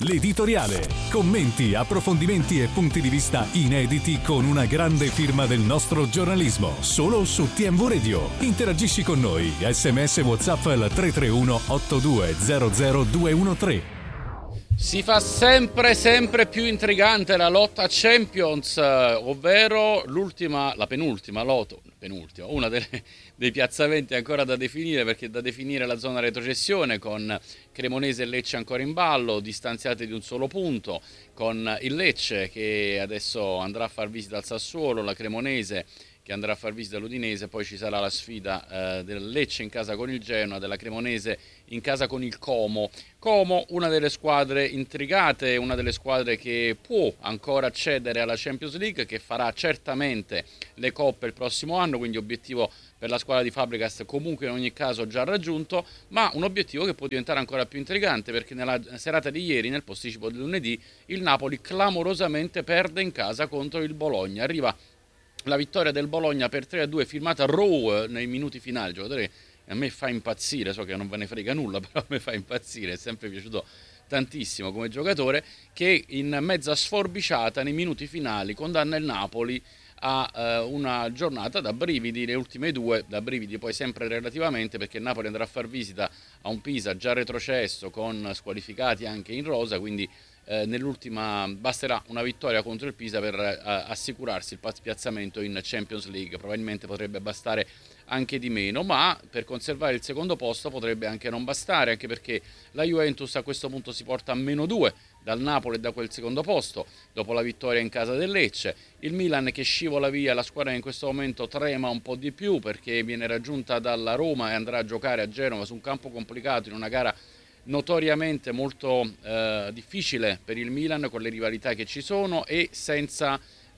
L'editoriale. Commenti, approfondimenti e punti di vista inediti con una grande firma del nostro giornalismo. Solo su TMV Radio. Interagisci con noi. SMS WhatsApp al 331 8200 213. Si fa sempre più intrigante la lotta a Champions, ovvero la penultima lotta, una dei piazzamenti ancora da definire, perché da definire la zona retrocessione, con Cremonese e Lecce ancora in ballo, distanziate di un solo punto, con il Lecce che adesso andrà a far visita al Sassuolo, la Cremonese che andrà a far visita all'Udinese, poi ci sarà la sfida del Lecce in casa con il Genoa, della Cremonese in casa con il Como. Como, una delle squadre intrigate, una delle squadre che può ancora accedere alla Champions League, che farà certamente le coppe il prossimo anno, quindi obiettivo per la squadra di Fabregas comunque in ogni caso già raggiunto, ma un obiettivo che può diventare ancora più intrigante, perché nella serata di ieri, nel posticipo del lunedì, il Napoli clamorosamente perde in casa contro il Bologna. Arriva la vittoria del Bologna per 3-2, firmata Rowe nei minuti finali, giocatore che a me fa impazzire, so che non ve ne frega nulla, però a me fa impazzire, è sempre piaciuto tantissimo come giocatore, che in mezza sforbiciata nei minuti finali condanna il Napoli a una giornata da brividi, le ultime due, da brividi poi sempre relativamente, perché il Napoli andrà a far visita a un Pisa già retrocesso, con squalificati anche in rosa, quindi nell'ultima basterà una vittoria contro il Pisa per assicurarsi il piazzamento in Champions League. Probabilmente potrebbe bastare anche di meno, ma per conservare il secondo posto potrebbe anche non bastare, anche perché la Juventus a questo punto si porta a -2 dal Napoli e da quel secondo posto dopo la vittoria in casa del Lecce. Il Milan che scivola via, la squadra in questo momento trema un po' di più perché viene raggiunta dalla Roma e andrà a giocare a Genova su un campo complicato, in una gara notoriamente molto difficile per il Milan, con le rivalità che ci sono, e senza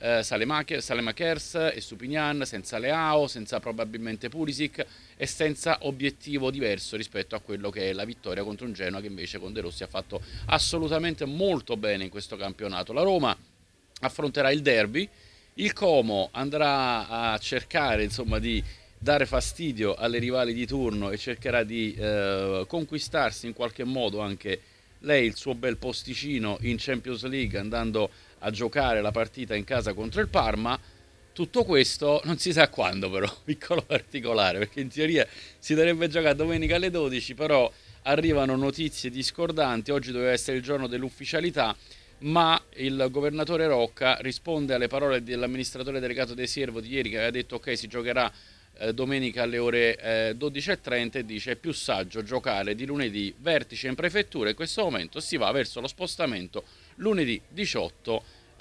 Salemakers e Stupinian, senza Leao, senza probabilmente Pulisic e senza obiettivo diverso rispetto a quello che è la vittoria contro un Genoa che invece con De Rossi ha fatto assolutamente molto bene in questo campionato. La Roma affronterà il derby, il Como andrà a cercare insomma di dare fastidio alle rivali di turno e cercherà di conquistarsi in qualche modo anche lei il suo bel posticino in Champions League, andando a giocare la partita in casa contro il Parma. Tutto questo non si sa quando, però, piccolo particolare, perché in teoria si dovrebbe giocare domenica alle 12, però arrivano notizie discordanti. Oggi doveva essere il giorno dell'ufficialità, ma il governatore Rocca risponde alle parole dell'amministratore delegato De Siervo di ieri, che aveva detto ok, si giocherà domenica alle ore 12:30, e dice è più saggio giocare di lunedì, vertice in prefettura. In questo momento si va verso lo spostamento lunedì 18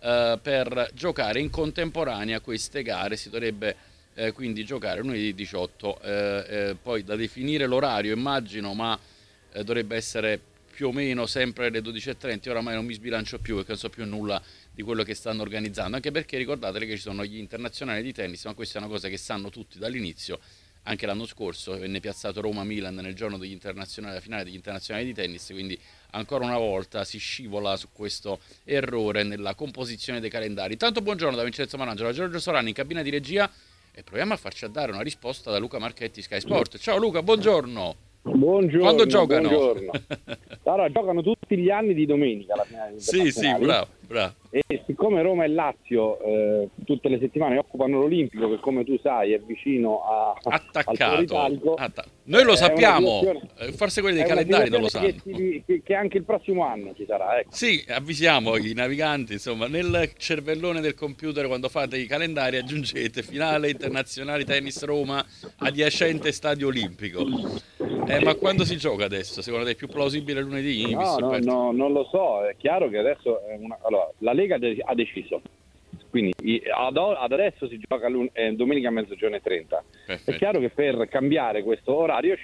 per giocare in contemporanea queste gare. Si dovrebbe quindi giocare lunedì 18, poi da definire l'orario immagino, ma dovrebbe essere più o meno sempre alle 12:30. Oramai non mi sbilancio più perché non so più nulla di quello che stanno organizzando, anche perché ricordate che ci sono gli internazionali di tennis, ma questa è una cosa che sanno tutti dall'inizio. Anche l'anno scorso venne piazzato Roma-Milan nel giorno degli internazionali, la finale degli internazionali di tennis, quindi ancora una volta si scivola su questo errore nella composizione dei calendari. Tanto buongiorno da Vincenzo Manangelo, da Giorgio Sorani in cabina di regia, e proviamo a farci dare una risposta da Luca Marchetti, Sky Sport. Ciao Luca, buongiorno. Buongiorno. Quando giocano? Buongiorno. Allora, giocano tutti gli anni di domenica la finale Sì, bravo. E siccome Roma e Lazio tutte le settimane occupano l'Olimpico, che come tu sai è vicino attaccato. Noi lo sappiamo, forse quelli dei calendari non lo sanno. Che anche il prossimo anno ci sarà, ecco. Sì, avvisiamo i naviganti, insomma, nel cervellone del computer quando fate i calendari aggiungete finale internazionale tennis Roma adiacente stadio olimpico. Ma quando si gioca adesso? Secondo te è più plausibile lunedì? No, non lo so. È chiaro che adesso allora, la Lega ha deciso, quindi ad adesso si gioca domenica a mezzogiorno e 30. Perfetto. È chiaro che per cambiare questo orario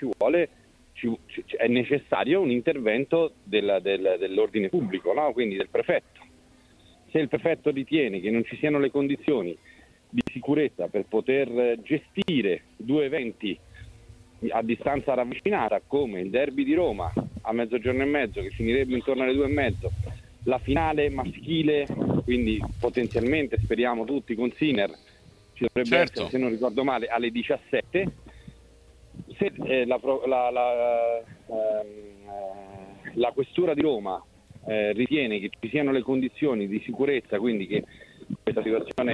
è necessario un intervento dell'ordine pubblico, no? Quindi del prefetto. Se il prefetto ritiene che non ci siano le condizioni di sicurezza per poter gestire due eventi a distanza ravvicinata, come il derby di Roma a mezzogiorno e mezzo, che finirebbe intorno alle 2:30, la finale maschile, quindi potenzialmente speriamo tutti con Sinner, ci dovrebbe essere, se non ricordo male, alle 17. Se la questura di Roma ritiene che ci siano le condizioni di sicurezza, quindi che questa situazione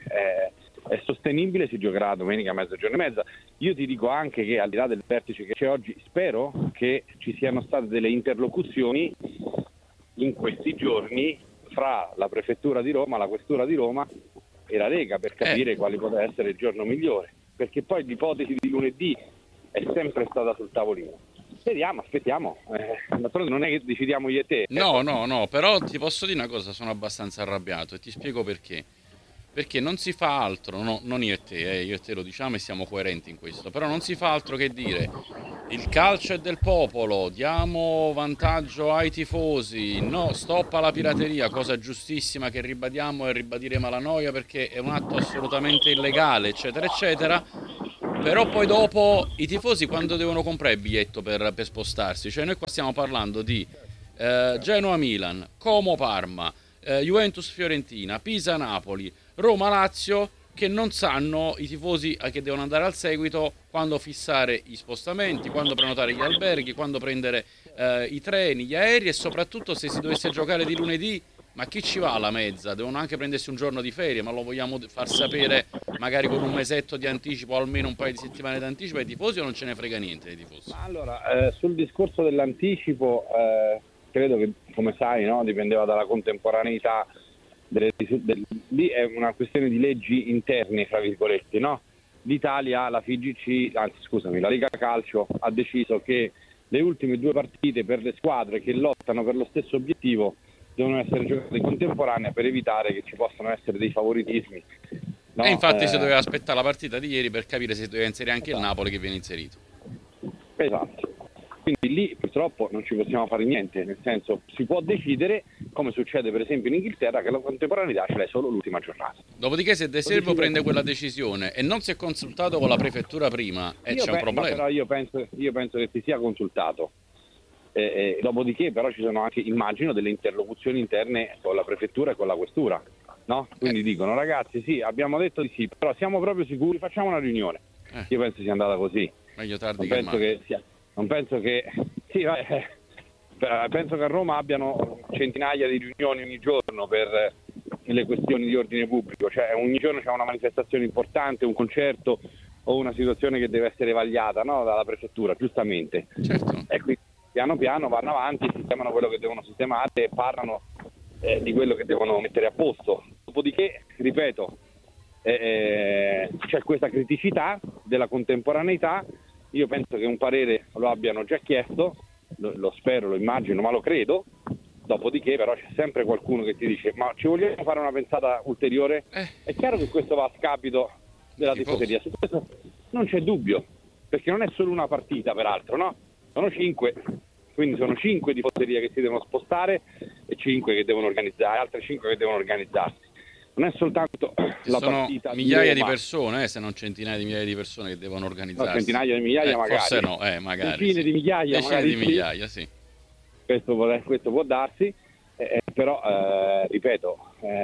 è sostenibile, si giocherà domenica a mezzogiorno e mezza. Io ti dico anche che al di là del vertice che c'è oggi, spero che ci siano state delle interlocuzioni in questi giorni fra la Prefettura di Roma, la Questura di Roma e la Lega per capire quale potrebbe essere il giorno migliore, perché poi l'ipotesi di lunedì è sempre stata sul tavolino. Vediamo, aspettiamo, non è che decidiamo io e te. No, però ti posso dire una cosa, sono abbastanza arrabbiato e ti spiego perché. Perché non si fa altro, no, non io e te lo diciamo e siamo coerenti in questo, però non si fa altro che dire il calcio è del popolo, diamo vantaggio ai tifosi, no, stop alla pirateria, cosa giustissima che ribadiamo e ribadiremo alla noia perché è un atto assolutamente illegale, eccetera, eccetera. Però poi dopo i tifosi quando devono comprare il biglietto per spostarsi, cioè noi qua stiamo parlando di Genoa-Milan, Como-Parma, Juventus-Fiorentina, Pisa-Napoli, Roma-Lazio, che non sanno i tifosi che devono andare al seguito quando fissare i spostamenti, quando prenotare gli alberghi, quando prendere i treni, gli aerei e soprattutto se si dovesse giocare di lunedì, ma chi ci va alla mezza? Devono anche prendersi un giorno di ferie, ma lo vogliamo far sapere magari con un mesetto di anticipo o almeno un paio di settimane di anticipo ai tifosi o non ce ne frega niente ai tifosi? Ma allora, sul discorso dell'anticipo, credo che, come sai, no, dipendeva dalla contemporaneità lì è una questione di leggi interne, fra virgolette, no? L'Italia, la Lega Calcio ha deciso che le ultime 2 partite per le squadre che lottano per lo stesso obiettivo devono essere giocate contemporanee per evitare che ci possano essere dei favoritismi. No? E infatti si doveva aspettare la partita di ieri per capire se doveva inserire anche il Napoli che viene inserito. Esatto. Quindi lì purtroppo non ci possiamo fare niente, nel senso si può decidere, come succede per esempio in Inghilterra, che la contemporaneità ce l'è solo l'ultima giornata. Dopodiché se De Servo prende quella decisione e non si è consultato con la prefettura prima c'è un problema. Però io penso che si sia consultato. Dopodiché però ci sono anche, immagino, delle interlocuzioni interne con la prefettura e con la questura, no? Quindi dicono ragazzi sì, abbiamo detto di sì, però siamo proprio sicuri, facciamo una riunione. Io penso sia andata così. Meglio tardi che mai. Penso che a Roma abbiano centinaia di riunioni ogni giorno per le questioni di ordine pubblico, cioè ogni giorno c'è una manifestazione importante, un concerto o una situazione che deve essere vagliata, no, dalla prefettura, giustamente. Certo. E quindi piano piano vanno avanti, sistemano quello che devono sistemare e parlano di quello che devono mettere a posto. Dopodiché, ripeto, c'è questa criticità della contemporaneità. Io penso che un parere lo abbiano già chiesto, lo spero, lo immagino, ma lo credo. Dopodiché però c'è sempre qualcuno che ti dice ma ci vogliamo fare una pensata ulteriore? È chiaro che questo va a scapito della tifoseria, su questo non c'è dubbio, perché non è solo una partita peraltro, no? Sono 5, quindi sono 5 tifoserie che si devono spostare e 5 che devono organizzare, altre 5 che devono organizzarsi. Non è soltanto la partita. Sono migliaia di persone, se non centinaia di migliaia di persone che devono organizzarsi. No, centinaia di migliaia magari. Forse no, magari. Decine di migliaia. Decine di migliaia, sì. Questo può darsi, però, ripeto,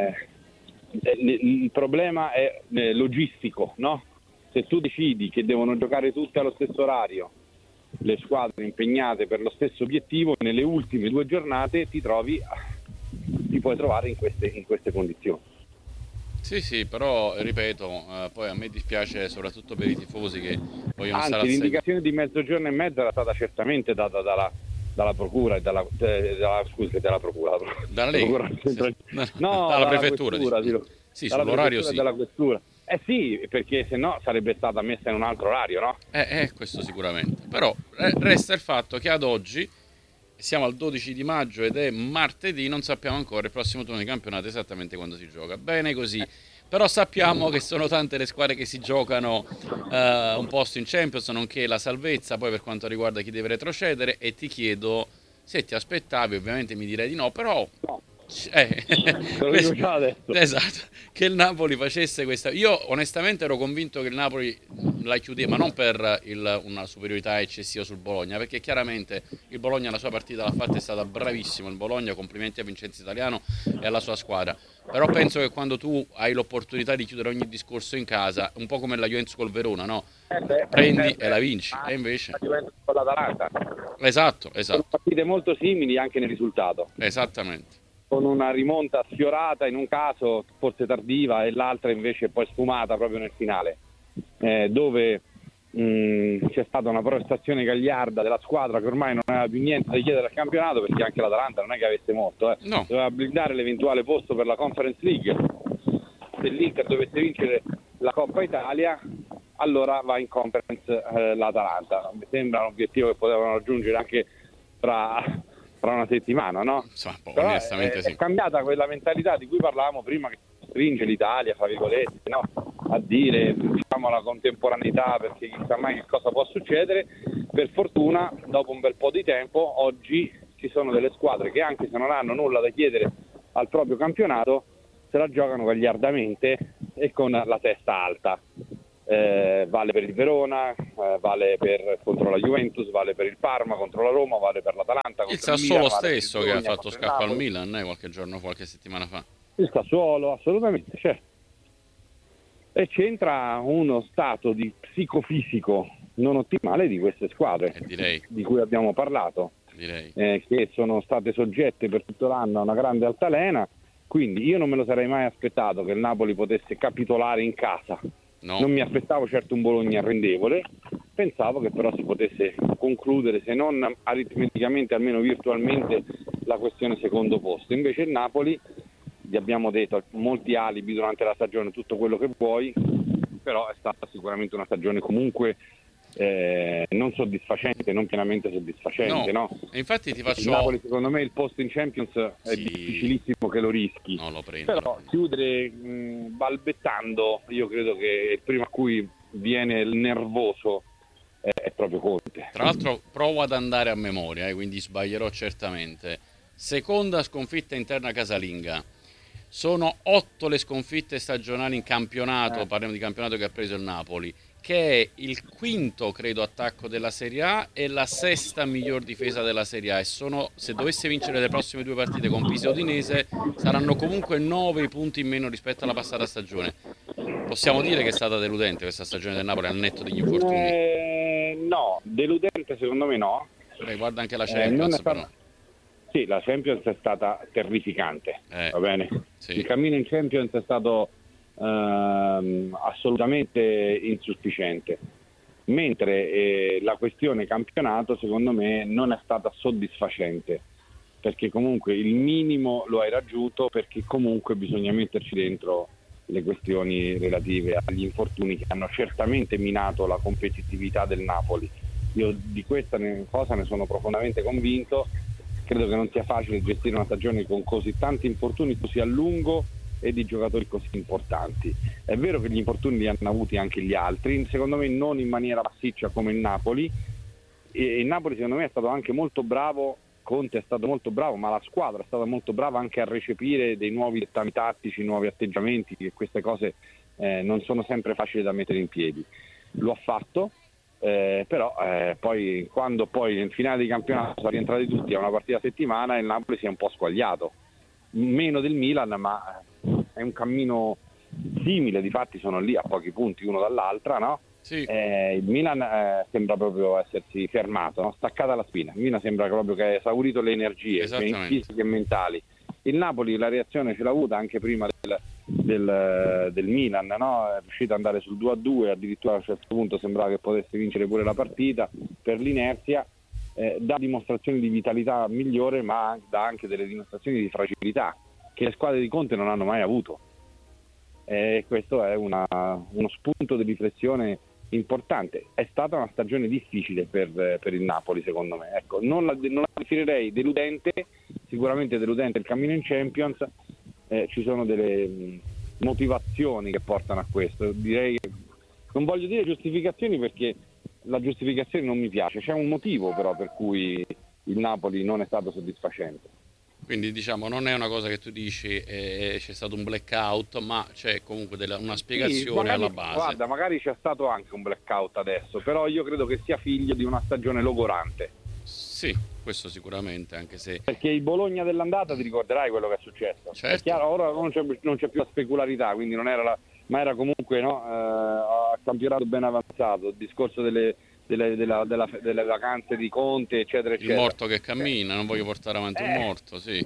il problema è logistico, no? Se tu decidi che devono giocare tutte allo stesso orario, le squadre impegnate per lo stesso obiettivo, nelle ultime 2 giornate ti puoi trovare in queste condizioni. Sì, però ripeto, poi a me dispiace soprattutto per i tifosi che vogliono stare al seguito. L'indicazione di mezzogiorno e mezzo era stata certamente data dalla procura e dalla procura. Dalla Lega? Dalla prefettura. Sì, dalla sull'orario sì. Dalla questura. Sì, perché se no sarebbe stata messa in un altro orario, no? Questo sicuramente. Però resta il fatto che ad oggi siamo al 12 di maggio ed è martedì, non sappiamo ancora il prossimo turno di campionato esattamente quando si gioca. Bene così. Però sappiamo che sono tante le squadre che si giocano un posto in Champions, nonché la salvezza poi per quanto riguarda chi deve retrocedere, e ti chiedo se ti aspettavi, ovviamente mi direi di no, però Esatto, che il Napoli facesse questa. Io onestamente ero convinto che il Napoli la chiudeva, ma non per una superiorità eccessiva sul Bologna, perché chiaramente il Bologna la sua partita l'ha fatta, è stata bravissimo il Bologna, complimenti a Vincenzo Italiano e alla sua squadra. Però penso che quando tu hai l'opportunità di chiudere ogni discorso in casa, un po' come la Juventus col Verona, no? Prendi e la vinci, e invece la Juventus con l'Atalanta. Esatto. Sono partite molto simili anche nel risultato. Esattamente. Con una rimonta sfiorata in un caso, forse tardiva, e l'altra invece poi sfumata proprio nel finale, dove c'è stata una prestazione gagliarda della squadra che ormai non aveva più niente da chiedere al campionato, perché anche l'Atalanta non è che avesse molto, no. Doveva blindare l'eventuale posto per la Conference League. Se l'Inter dovesse vincere la Coppa Italia, allora va in Conference l'Atalanta. Mi sembra un obiettivo che potevano raggiungere anche tra una settimana, no? Però onestamente sì. È cambiata quella mentalità di cui parlavamo prima, che stringe l'Italia, fra virgolette, no? A dire, diciamo, la contemporaneità, perché chissà mai che cosa può succedere. Per fortuna, dopo un bel po' di tempo, oggi ci sono delle squadre che, anche se non hanno nulla da chiedere al proprio campionato, se la giocano gagliardamente e con la testa alta. Vale per il Verona, vale contro la Juventus, vale per il Parma contro la Roma, vale per l'Atalanta contro il Sassuolo Milan, stesso che ha fatto scacco al Milan Milan qualche settimana fa. Il Sassuolo, assolutamente, certo. E c'entra uno stato di psicofisico non ottimale di queste squadre, di cui abbiamo parlato, che sono state soggette per tutto l'anno a una grande altalena. Quindi io non me lo sarei mai aspettato che il Napoli potesse capitolare in casa. No. Non mi aspettavo certo un Bologna arrendevole, pensavo che però si potesse concludere, se non aritmeticamente, almeno virtualmente, la questione secondo posto. Invece il Napoli, vi abbiamo detto, molti alibi durante la stagione, tutto quello che vuoi, però è stata sicuramente una stagione comunque non soddisfacente, non pienamente soddisfacente, no? E infatti ti faccio... Il Napoli, secondo me, il posto in Champions è difficilissimo che lo rischi. No, lo prendo. Però chiudere balbettando, io credo che il primo a cui viene il nervoso è proprio Conte. Tra l'altro provo ad andare a memoria, quindi sbaglierò certamente. Seconda sconfitta interna casalinga. Sono 8 le sconfitte stagionali in campionato, parliamo di campionato che ha preso il Napoli, che è il quinto, credo, attacco della Serie A e la sesta miglior difesa della Serie A. E se dovesse vincere le prossime 2 partite con Pisa e Udinese, saranno comunque 9 i punti in meno rispetto alla passata stagione. Possiamo dire che è stata deludente questa stagione del Napoli al netto degli infortuni? No, deludente secondo me no. Guarda anche la Champions, però. Sì, la Champions è stata terrificante, va bene? Sì. Il cammino in Champions è stato assolutamente insufficiente, mentre la questione campionato secondo me non è stata soddisfacente, perché comunque il minimo lo hai raggiunto, perché comunque bisogna metterci dentro le questioni relative agli infortuni che hanno certamente minato la competitività del Napoli. Io di questa cosa ne sono profondamente convinto. Credo che non sia facile gestire una stagione con così tanti infortuni così a lungo e di giocatori così importanti. È vero che gli infortuni li hanno avuti anche gli altri, secondo me non in maniera massiccia come il Napoli, e il Napoli secondo me è stato anche molto bravo, Conte è stato molto bravo, ma la squadra è stata molto brava anche a recepire dei nuovi dettami tattici, nuovi atteggiamenti, che queste cose non sono sempre facili da mettere in piedi. Lo ha fatto. Però poi quando poi nel finale di campionato sono rientrati tutti a una partita a settimana, il Napoli si è un po' squagliato, meno del Milan, ma è un cammino simile, difatti sono lì a pochi punti uno dall'altra, no? Sì. Il Milan sembra proprio essersi fermato, no? Staccata la spina. Il Milan sembra proprio che ha esaurito le energie fisiche e mentali. Il Napoli la reazione ce l'ha avuta anche prima del Milan, no? È riuscito ad andare sul 2-2, addirittura a un certo punto sembrava che potesse vincere pure la partita per l'inerzia, dà dimostrazioni di vitalità migliore, ma dà anche delle dimostrazioni di fragilità che le squadre di Conte non hanno mai avuto. Questo è uno spunto di riflessione importante. È stata una stagione difficile per il Napoli, secondo me. Ecco, non la definirei deludente, sicuramente deludente il cammino in Champions. Ci sono delle motivazioni che portano a questo. Direi che non voglio dire giustificazioni, perché la giustificazione non mi piace. C'è un motivo però per cui il Napoli non è stato soddisfacente. Quindi diciamo non è una cosa che tu dici c'è stato un blackout, ma c'è comunque una spiegazione magari, alla base. Guarda, magari c'è stato anche un blackout adesso, però io credo che sia figlio di una stagione logorante. Sì, questo sicuramente, anche se... Perché il Bologna dell'andata ti ricorderai quello che è successo. Certo. È chiaro, ora non c'è più la specularità, quindi non era ma era comunque a campionato ben avanzato, il discorso delle vacanze di Conte, eccetera, eccetera. Il morto che cammina, non voglio portare avanti un morto, sì.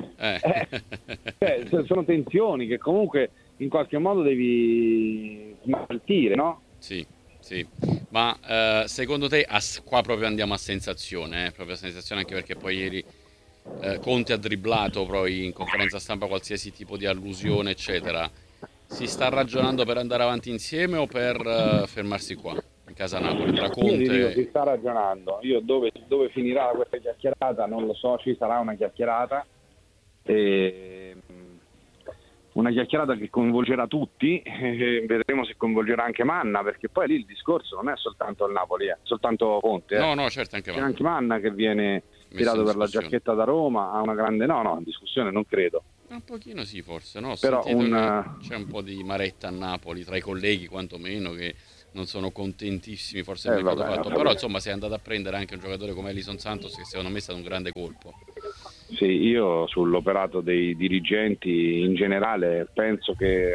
Sono tensioni che comunque in qualche modo devi smaltire, no? Sì, ma secondo te, qua proprio andiamo a sensazione, proprio a sensazione, anche perché poi ieri Conte ha dribblato poi in conferenza stampa qualsiasi tipo di allusione, eccetera. Si sta ragionando per andare avanti insieme o per fermarsi qua? In casa Napoli, tra Conte... Io ti dico, si sta ragionando. Io dove finirà questa chiacchierata non lo so, ci sarà una chiacchierata, una chiacchierata che coinvolgerà tutti, vedremo se coinvolgerà anche Manna, perché poi lì il discorso non è soltanto il Napoli, soltanto Conte. No, certo, anche Manna. C'è anche Manna che viene tirato per la giacchetta da Roma, ha una grande... No, in discussione non credo. Un pochino sì, forse, no? Ho però sentito che c'è un po' di maretta a Napoli, tra i colleghi quantomeno, che non sono contentissimi, forse il mercato fatto. Però insomma si è andato a prendere anche un giocatore come Elison Santos, che secondo me è stato un grande colpo. Sì, io sull'operato dei dirigenti in generale penso che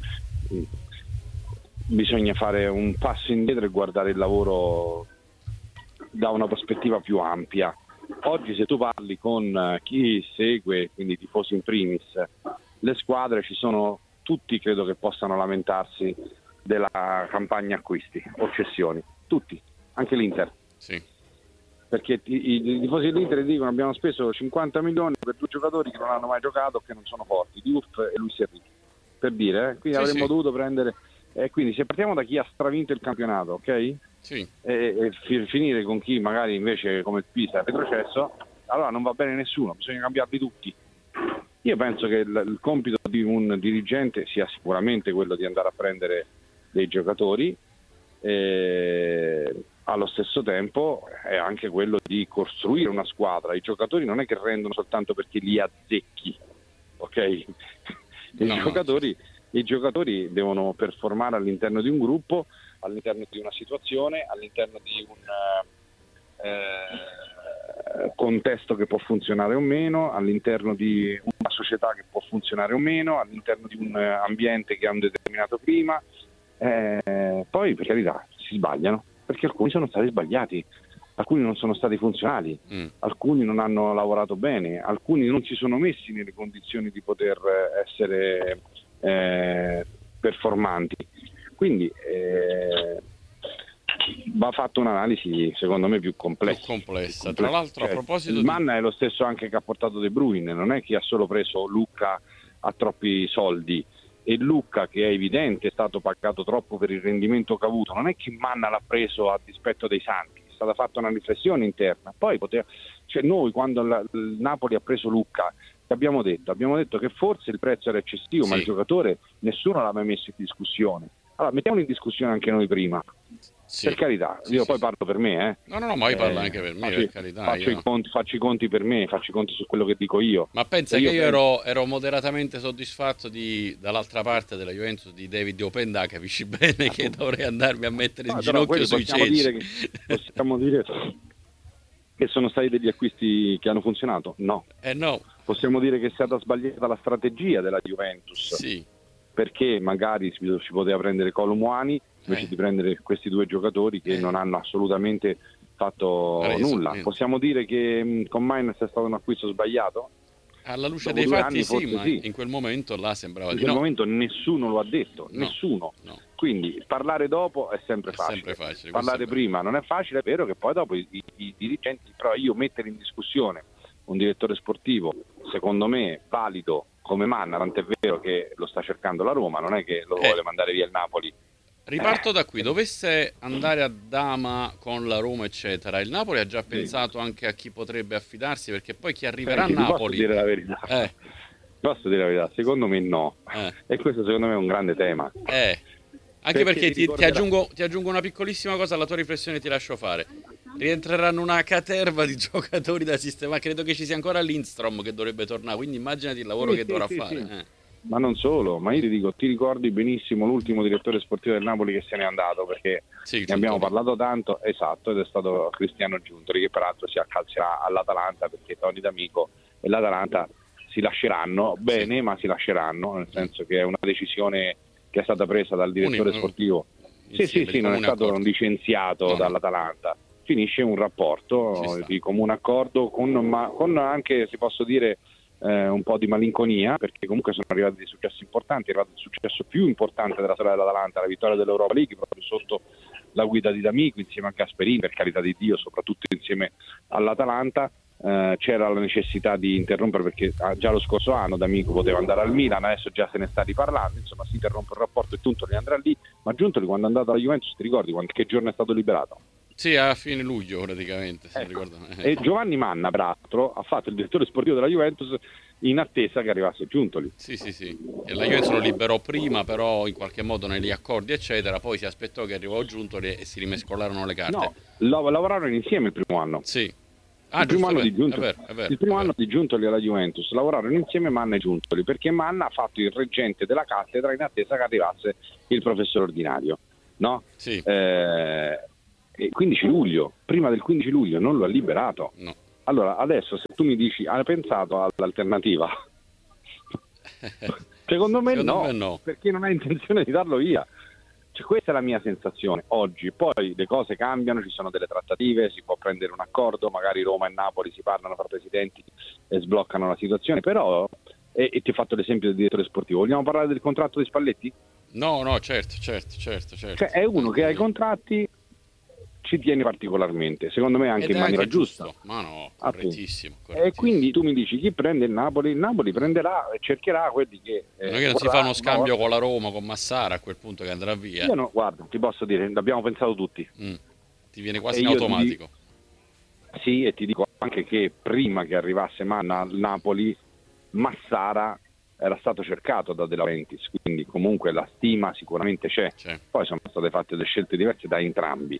bisogna fare un passo indietro e guardare il lavoro da una prospettiva più ampia. Oggi se tu parli con chi segue, quindi i tifosi in primis, le squadre, ci sono tutti, credo che possano lamentarsi della campagna acquisti o cessioni, tutti, anche l'Inter. Sì. Perché i tifosi dell'Inter dicono abbiamo speso 50 milioni per due giocatori che non hanno mai giocato, che non sono forti, Diouf e Luis Enrique, per dire, quindi avremmo dovuto prendere, quindi se partiamo da chi ha stravinto il campionato, ok? Sì. E finire con chi magari invece come il Pisa è retrocesso, allora non va bene nessuno, bisogna cambiarli tutti. Io penso che il compito di un dirigente sia sicuramente quello di andare a prendere dei giocatori, allo stesso tempo è anche quello di costruire una squadra. I giocatori non è che rendono soltanto perché li azzecchi, ok? I giocatori devono performare all'interno di un gruppo, all'interno di una situazione, all'interno di un contesto che può funzionare o meno, all'interno di una società che può funzionare o meno, all'interno di un ambiente che ha un determinato clima. Poi per carità si sbagliano, perché alcuni sono stati sbagliati, alcuni non sono stati funzionali, alcuni non hanno lavorato bene, alcuni non si sono messi nelle condizioni di poter essere performanti. Quindi va fatta un'analisi secondo me più complessa. Tra l'altro a proposito Manna è lo stesso anche che ha portato De Bruyne, non è che ha solo preso Lucca a troppi soldi, e Lucca, che è evidente è stato pagato troppo per il rendimento che ha avuto, non è che Manna l'ha preso a dispetto dei Santi, è stata fatta una riflessione interna. Poi noi quando il Napoli ha preso Lucca, che abbiamo detto che forse il prezzo era eccessivo, ma il giocatore nessuno l'ha mai messo in discussione. Allora mettiamolo in discussione anche noi prima. Per carità, io poi parlo per me. No, ma io parlo anche per me, per carità. Faccio i conti per me, faccio i conti su quello che dico io. Ma pensa che io ero moderatamente soddisfatto dall'altra parte della Juventus di David Openda, capisci bene che dovrei andarmi a mettere in ginocchio sui ceci. Possiamo dire che sono stati degli acquisti che hanno funzionato? No. No. Possiamo dire che è stata sbagliata la strategia della Juventus? Sì. Perché magari si poteva prendere Colomwani invece di prendere questi due giocatori che non hanno assolutamente fatto nulla. Possiamo dire che con Mainz è stato un acquisto sbagliato? Alla luce dei fatti ma in quel momento là sembrava di no. In quel momento nessuno lo ha detto, nessuno. No. Quindi parlare dopo è sempre facile. Parlare prima non è facile, è vero che poi dopo i dirigenti, però io mettere in discussione un direttore sportivo, secondo me valido come Manna, tant'è vero che lo sta cercando la Roma, non è che lo vuole mandare via il Napoli. Riparto da qui, dovesse andare a dama con la Roma eccetera, il Napoli ha già pensato anche a chi potrebbe affidarsi, perché poi chi arriverà a Napoli... Posso dire la verità? Posso dire la verità? Secondo me no, e questo secondo me è un grande tema. Anche perché ti aggiungo una piccolissima cosa alla tua riflessione, ti lascio fare. rientreranno una caterva di giocatori da sistema. Credo che ci sia ancora Lindstrom che dovrebbe tornare, quindi immaginati il lavoro che dovrà fare. Sì. Ma non solo, ma io ti dico, ti ricordi benissimo l'ultimo direttore sportivo del Napoli che se n'è andato, perché ne abbiamo parlato tanto, esatto, ed è stato Cristiano Giuntoli, che peraltro si accalzerà all'Atalanta, perché Toni D'Amico e l'Atalanta si lasceranno bene, ma si lasceranno, nel senso che è una decisione che è stata presa dal direttore sportivo. Sì, non è stato licenziato dall'Atalanta. Finisce un rapporto di comune accordo con anche, si posso dire, un po' di malinconia, perché comunque sono arrivati dei successi importanti. È arrivato il successo più importante della storia dell'Atalanta, la vittoria dell'Europa League, proprio sotto la guida di D'Amico, insieme a Gasperini, per carità di Dio, soprattutto insieme all'Atalanta. C'era la necessità di interrompere, perché già lo scorso anno D'Amico poteva andare al Milan, adesso già se ne sta riparlando, insomma si interrompe il rapporto e Giuntoli andrà lì. Ma Giuntoli, quando è andato alla Juventus, ti ricordi che giorno è stato liberato? Sì, a fine luglio praticamente, se ecco. ricordo. E Giovanni Manna, peraltro, ha fatto il direttore sportivo della Juventus in attesa che arrivasse Giuntoli. Sì. E la Juventus lo liberò prima, però in qualche modo negli accordi eccetera, poi si aspettò che arrivò Giuntoli e si rimescolarono le carte. No, lavorarono insieme il primo anno. Sì. Il primo anno di Giuntoli, è vero, il primo anno di Giuntoli alla Juventus lavorarono insieme Manna e Giuntoli, perché Manna ha fatto il reggente della cattedra in attesa che arrivasse il professore ordinario, no? Sì. Il 15 luglio, prima del 15 luglio non lo ha liberato. No. Allora adesso, se tu mi dici hai pensato all'alternativa, secondo me no, perché non ha intenzione di darlo via. Cioè, questa è la mia sensazione oggi. Poi le cose cambiano, ci sono delle trattative, si può prendere un accordo, magari Roma e Napoli si parlano fra presidenti e sbloccano la situazione, però e ti ho fatto l'esempio del direttore sportivo. Vogliamo parlare del contratto di Spalletti? No, certo. Cioè, è uno che ha i contratti, ci tiene particolarmente, secondo me anche in maniera giusta. Ma no, correttissimo. E quindi tu mi dici chi prende il Napoli prenderà e cercherà quelli che non è che non si fa uno scambio con la Roma, con Massara a quel punto, che andrà via. Io no, guarda, ti posso dire, l'abbiamo pensato tutti. Ti viene quasi in automatico. Sì, e ti dico anche che prima che arrivasse Manna al Napoli, Massara era stato cercato da De Laurentiis, quindi comunque la stima sicuramente c'è. Poi sono state fatte delle scelte diverse da entrambi.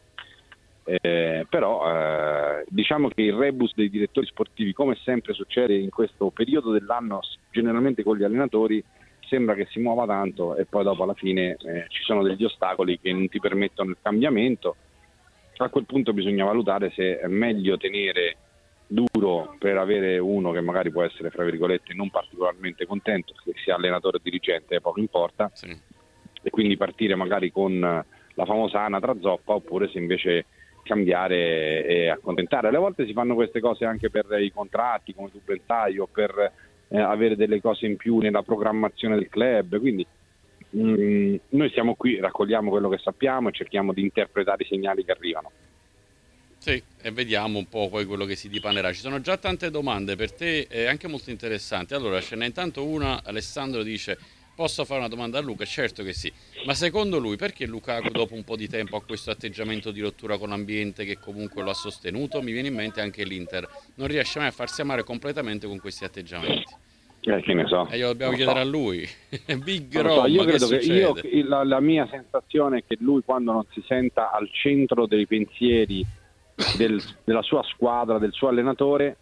Però diciamo che il rebus dei direttori sportivi, come sempre succede in questo periodo dell'anno, generalmente con gli allenatori, sembra che si muova tanto e poi dopo alla fine ci sono degli ostacoli che non ti permettono il cambiamento. A quel punto bisogna valutare se è meglio tenere duro per avere uno che magari può essere, fra virgolette, non particolarmente contento, che sia allenatore o dirigente, poco importa, e quindi partire magari con la famosa anatra zoppa, oppure se invece cambiare e accontentare. Alle volte si fanno queste cose anche per i contratti, come tu ben sai, o per avere delle cose in più nella programmazione del club, quindi noi siamo qui, raccogliamo quello che sappiamo e cerchiamo di interpretare i segnali che arrivano. Sì, e vediamo un po' poi quello che si dipanerà. Ci sono già tante domande per te, anche molto interessanti. Allora, ce n'è intanto una. Alessandro dice: posso fare una domanda a Luca? Certo che sì. Ma secondo lui perché Lukaku dopo un po' di tempo ha questo atteggiamento di rottura con l'ambiente che comunque lo ha sostenuto? Mi viene in mente anche l'Inter. Non riesce mai a farsi amare completamente con questi atteggiamenti. Che ne so. E glielo dobbiamo chiedere a lui. Big Rom, io credo che la mia sensazione è che lui, quando non si senta al centro dei pensieri della sua squadra, del suo allenatore,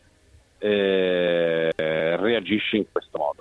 reagisce in questo modo.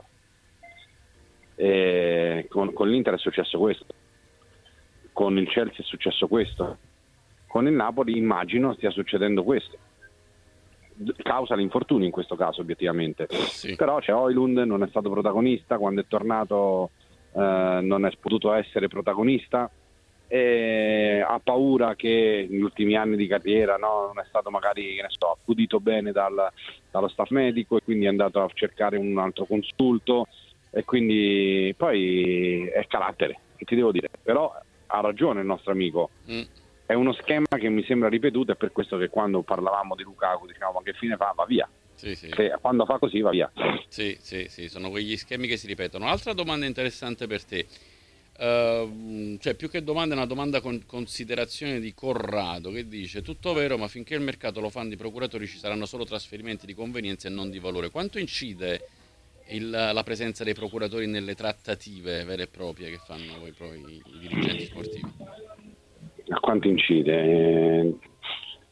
Con l'Inter è successo questo, con il Chelsea è successo questo, con il Napoli immagino stia succedendo questo, causa l'infortunio in questo caso obiettivamente, però c'è Højlund, non è stato protagonista, quando è tornato non è potuto essere protagonista, ha paura che negli ultimi anni di carriera non è stato magari, accudito bene dallo staff medico, e quindi è andato a cercare un altro consulto, e quindi poi è carattere, che ti devo dire, però ha ragione il nostro amico. È uno schema che mi sembra ripetuto, è per questo che quando parlavamo di Lukaku diciamo: ma che fine fa? Va via. Sì. Quando fa così va via. Sì, sono quegli schemi che si ripetono. Altra domanda interessante per te, cioè più che domanda è una domanda con considerazione di Corrado, che dice: tutto vero, ma finché il mercato lo fanno i procuratori ci saranno solo trasferimenti di convenienza e non di valore. Quanto incide la presenza dei procuratori nelle trattative vere e proprie che fanno poi i dirigenti sportivi? A quanto incide?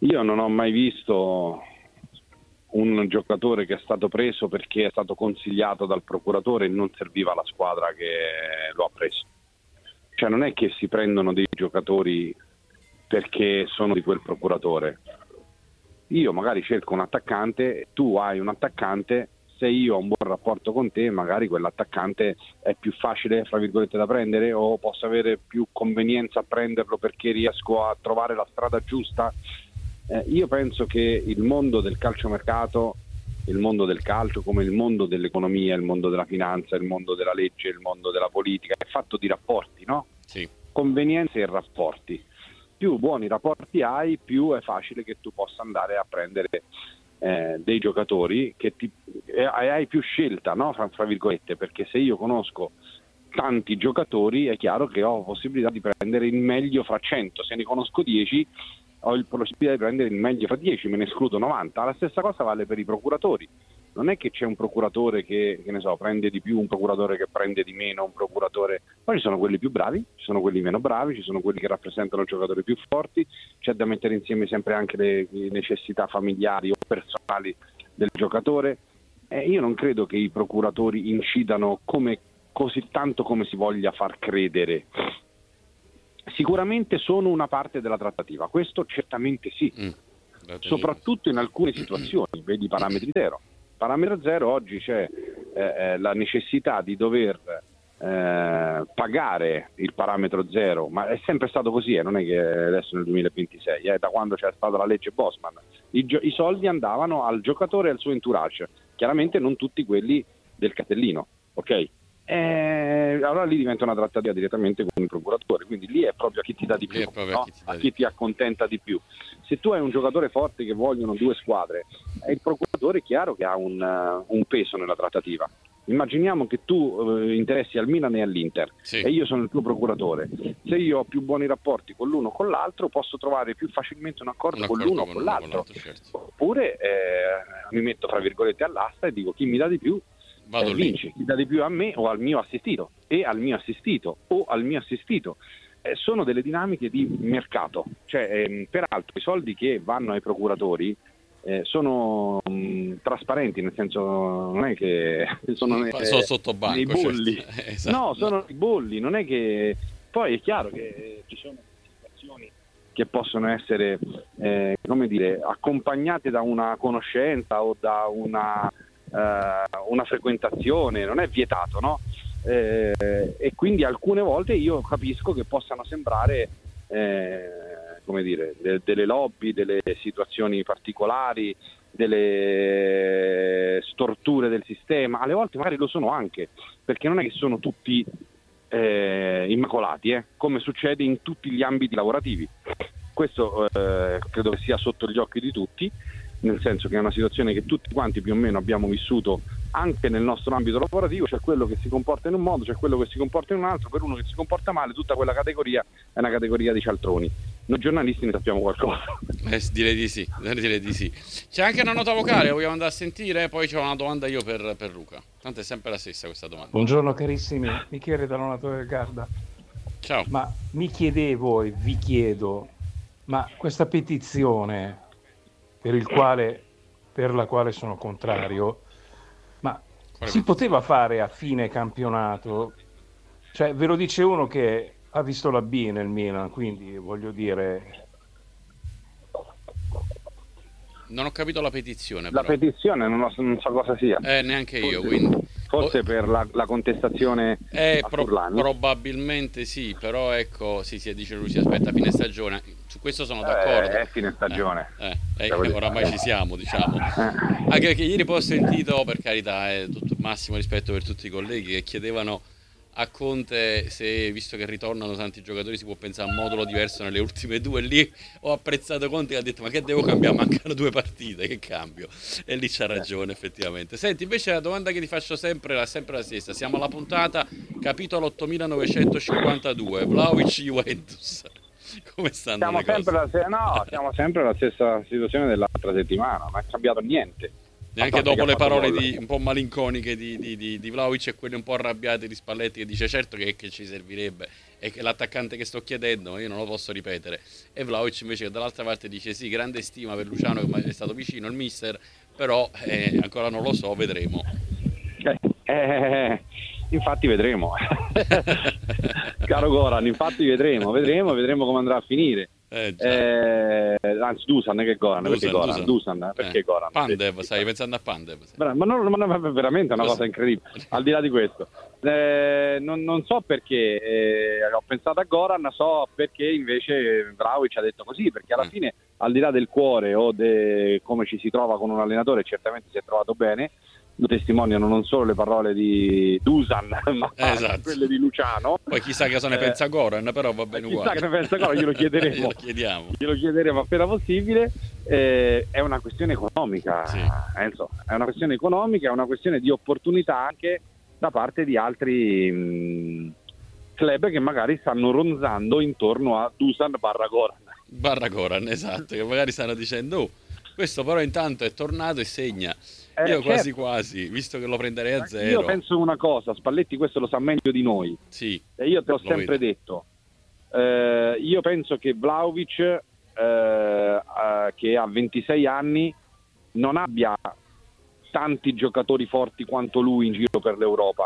Io non ho mai visto un giocatore che è stato preso perché è stato consigliato dal procuratore e non serviva alla squadra che lo ha preso. Cioè non è che si prendono dei giocatori perché sono di quel procuratore. Io magari cerco un attaccante, tu hai un attaccante, se io ho un buon rapporto con te, magari quell'attaccante è più facile, fra virgolette, da prendere, o posso avere più convenienza a prenderlo perché riesco a trovare la strada giusta. Io penso che il mondo del calciomercato, il mondo del calcio, come il mondo dell'economia, il mondo della finanza, il mondo della legge, il mondo della politica, è fatto di rapporti, no? Sì. Convenienze e rapporti. Più buoni rapporti hai, più è facile che tu possa andare a prendere dei giocatori che hai più scelta, no? Fra virgolette, perché se io conosco tanti giocatori è chiaro che ho possibilità di prendere il meglio fra 100, se ne conosco 10 ho la possibilità di prendere il meglio fra 10, me ne escludo 90. La stessa cosa vale per i procuratori. Non è che c'è un procuratore che ne so, prende di più, un procuratore che prende di meno, un procuratore. Poi ci sono quelli più bravi, ci sono quelli meno bravi, ci sono quelli che rappresentano giocatori più forti, c'è da mettere insieme sempre anche le necessità familiari o personali del giocatore. Io non credo che i procuratori incidano così tanto come si voglia far credere. Sicuramente sono una parte della trattativa, questo certamente sì, soprattutto in alcune situazioni, vedi parametri zero. Parametro zero oggi c'è la necessità di dover pagare il parametro zero, ma è sempre stato così, non è che adesso nel 2026, da quando c'è stata la legge Bosman, i soldi andavano al giocatore e al suo entourage, chiaramente non tutti quelli del cartellino, ok? Allora lì diventa una trattativa direttamente con il procuratore, quindi lì è proprio a chi ti dà di più, no? A chi ti accontenta di più. Se tu hai un giocatore forte che vogliono due squadre, il procuratore è chiaro che ha un peso nella trattativa. Immaginiamo che tu interessi al Milan e all'Inter, sì, e io sono il tuo procuratore. Se io ho più buoni rapporti con l'uno o con l'altro, posso trovare più facilmente un accordo con l'uno o con l'altro. Certo. Oppure mi metto fra virgolette all'asta e dico chi mi dà di più vince, chi dà di più a me o al mio assistito, e al mio assistito o al mio assistito. Sono delle dinamiche di mercato, cioè peraltro i soldi che vanno ai procuratori sono trasparenti, nel senso non è che sono sotto banco, nei bolli, certo. Esatto. No, sono i bolli, non è che poi è chiaro che ci sono situazioni che possono essere come dire, accompagnate da una conoscenza o da una frequentazione, non è vietato, no? E quindi alcune volte io capisco che possano sembrare come dire, delle lobby, delle situazioni particolari, delle storture del sistema. Alle volte magari lo sono anche, perché non è che sono tutti immacolati, come succede in tutti gli ambiti lavorativi. Questo credo che sia sotto gli occhi di tutti, nel senso che è una situazione che tutti quanti più o meno abbiamo vissuto anche nel nostro ambito lavorativo. C'è quello che si comporta in un modo, c'è quello che si comporta in un altro. Per uno che si comporta male, tutta quella categoria è una categoria di cialtroni. Noi giornalisti ne sappiamo qualcosa. Direi di sì. C'è anche una nota vocale, vogliamo andare a sentire? Poi c'ho una domanda io per Luca. Tanto è sempre la stessa questa domanda. Buongiorno carissimi, Michele da Donato del Garda. Ciao. Ma mi chiedevo e vi chiedo, ma questa petizione per la quale sono contrario, ma si poteva fare a fine campionato? Cioè, ve lo dice uno che ha visto la B nel Milan, quindi voglio dire. Non ho capito la petizione. La però. petizione non so cosa sia. Neanche io, quindi. Forse per la contestazione a Furlani. Probabilmente sì, però ecco, sì, dice lui, si aspetta fine stagione. Su questo sono d'accordo. È fine stagione. Oramai ci siamo, diciamo. Anche perché ieri poi ho sentito, per carità, tutto massimo rispetto per tutti i colleghi, che chiedevano a Conte se, visto che ritornano tanti giocatori, si può pensare a un modulo diverso nelle ultime due. Lì ho apprezzato Conte che ha detto: ma che devo cambiare? Mancano 2 partite, che cambio? E lì c'ha ragione, effettivamente. Senti, invece la domanda che ti faccio sempre la stessa. Siamo alla puntata capitolo 8952, Vlahovic Juventus. Come stanno le cose? Siamo sempre la stessa situazione dell'altra settimana, non è cambiato niente. Neanche dopo le parole un po' malinconiche di Vlahovic e quelle un po' arrabbiate di Spalletti, che dice certo che ci servirebbe, è l'attaccante che sto chiedendo, ma io non lo posso ripetere. E Vlahovic invece dall'altra parte dice sì, grande stima per Luciano che è stato vicino, il mister, però ancora non lo so, vedremo. Infatti vedremo. Caro Goran, infatti vedremo come andrà a finire. Anzi, Dusan, che Goran? Perché Goran? Pandev, stai pensando a Pandev? Ma è veramente una cosa incredibile. Al di là di questo, non so perché ho pensato a Goran, so perché invece Vlahovic ha detto così, perché alla fine, al di là del cuore o come ci si trova con un allenatore, certamente si è trovato bene. Lo testimoniano non solo le parole di Dusan, ma anche quelle di Luciano. Poi chissà che ne pensa Goran, però va bene uguale. Chissà che ne pensa Goran, glielo chiederemo. Glielo chiederemo appena possibile. È una questione economica, Enzo. È una questione economica, è una questione di opportunità anche da parte di altri club che magari stanno ronzando intorno a Dusan barra Goran, esatto, che magari stanno dicendo questo però intanto è tornato e segna. Io quasi, visto che lo prenderei a 0. Io penso una cosa, Spalletti questo lo sa meglio di noi. Sì. E io te l'ho sempre detto. Io penso che Vlahovic, che ha 26 anni, non abbia tanti giocatori forti quanto lui in giro per l'Europa.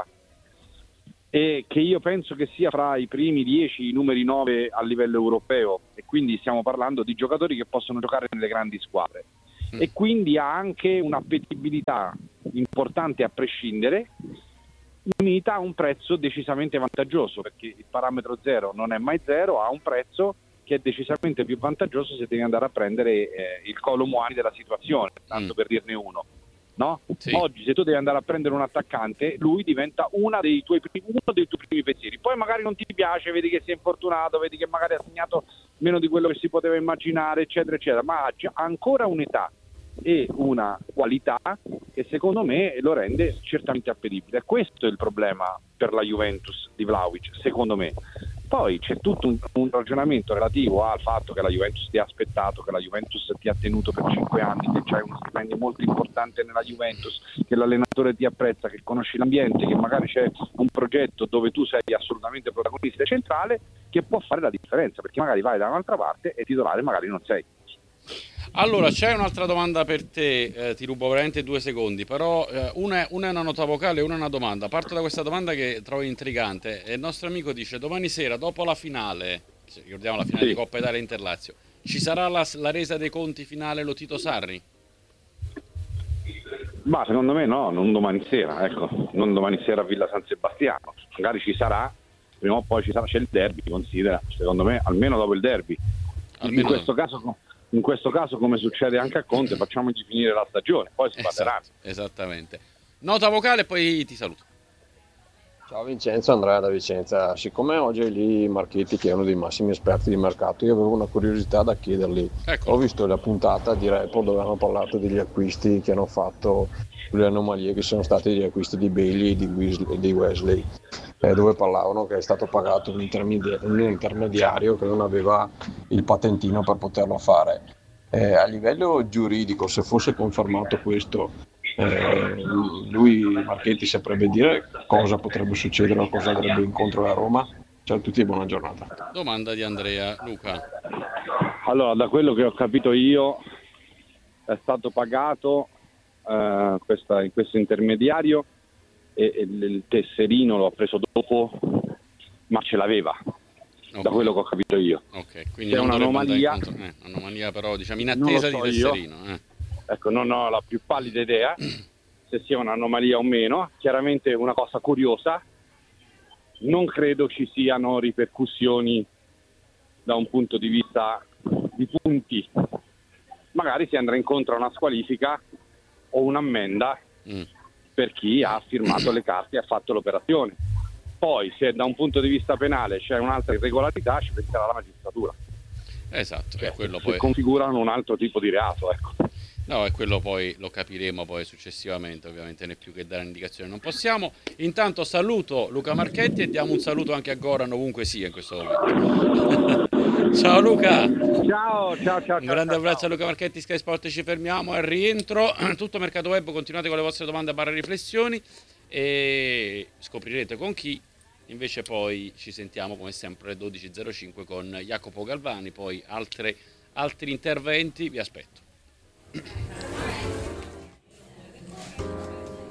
E che io penso che sia fra i primi 10, i numeri 9 a livello europeo. E quindi stiamo parlando di giocatori che possono giocare nelle grandi squadre. E quindi ha anche un'appetibilità importante a prescindere, unita a un prezzo decisamente vantaggioso, perché il parametro 0 non è mai 0, ha un prezzo che è decisamente più vantaggioso se devi andare a prendere il Kolo Muani della situazione, tanto per dirne uno. No? Sì. Oggi se tu devi andare a prendere un attaccante, lui diventa uno dei tuoi primi pensieri. Poi magari non ti piace, vedi che si è infortunato, vedi che magari ha segnato meno di quello che si poteva immaginare, eccetera eccetera, ma ha ancora un'età e una qualità che secondo me lo rende certamente appetibile. Questo è il problema per la Juventus di Vlahovic, secondo me. Poi c'è tutto un ragionamento relativo al fatto che la Juventus ti ha aspettato, che la Juventus ti ha tenuto per 5 anni, che c'hai uno stipendio molto importante nella Juventus, che l'allenatore ti apprezza, che conosci l'ambiente, che magari c'è un progetto dove tu sei assolutamente protagonista e centrale, che può fare la differenza, perché magari vai da un'altra parte e titolare magari non sei. Allora, c'è un'altra domanda per te, ti rubo veramente 2 secondi, però una è una nota vocale e una è una domanda. Parto da questa domanda che trovo intrigante. Il nostro amico dice: domani sera, dopo la finale, ricordiamo la finale di Coppa Italia Interlazio, ci sarà la resa dei conti finale Lotito Sarri? Ma secondo me no, non domani sera, non domani sera a Villa San Sebastiano. Magari ci sarà, prima o poi c'è il derby, considera, secondo me, almeno dopo il derby. In questo caso, come succede anche a Conte, facciamoci finire la stagione, poi si parlerà. Esattamente. Nota vocale e poi ti saluto. Ciao Vincenzo, Andrea da Vicenza. Siccome oggi è lì Marchetti, che è uno dei massimi esperti di mercato, io avevo una curiosità da chiedergli. Ecco. Ho visto la puntata di Report dove hanno parlato degli acquisti che hanno fatto, sulle anomalie che sono state gli acquisti di Bailey e di Wesley, dove parlavano che è stato pagato un intermediario che non aveva il patentino per poterlo fare. A livello giuridico, se fosse confermato questo, lui Marchetti saprebbe dire cosa potrebbe succedere o cosa andrebbe incontro alla Roma? Ciao a tutti e buona giornata. Domanda di Andrea. Luca. Allora, da quello che ho capito io è stato pagato questo intermediario e il tesserino l'ho preso dopo, ma ce l'aveva. Okay. Da quello che ho capito io. Ok, quindi è un'anomalia. Un'anomalia però diciamo in attesa di tesserino. Ecco, non ho la più pallida idea se sia un'anomalia o meno. Chiaramente una cosa curiosa, non credo ci siano ripercussioni da un punto di vista di punti. Magari si andrà incontro a una squalifica o un'ammenda per chi ha firmato le carte e ha fatto l'operazione. Poi se da un punto di vista penale c'è un'altra irregolarità, ci penserà la magistratura. Esatto, cioè, quello poi configurano un altro tipo di reato, ecco. No, e quello poi lo capiremo poi successivamente, ovviamente né più che dare indicazioni non possiamo. Intanto saluto Luca Marchetti e diamo un saluto anche a Goran ovunque sia in questo momento. Ciao Luca. Ciao. Un grande abbraccio a Luca Marchetti, Sky Sport, ci fermiamo al rientro. Tutto Mercato Web, continuate con le vostre domande / riflessioni e scoprirete con chi invece poi ci sentiamo come sempre alle 12.05 con Jacopo Galvani, poi altri interventi, vi aspetto.